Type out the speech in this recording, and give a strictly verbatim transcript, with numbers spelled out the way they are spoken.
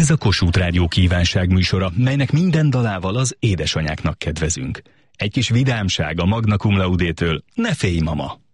Ez a Kossuth Rádió kívánság műsora, melynek minden dalával az édesanyáknak kedvezünk. Egy kis vidámság a Magna Cum Laudétől, ne félj, mama!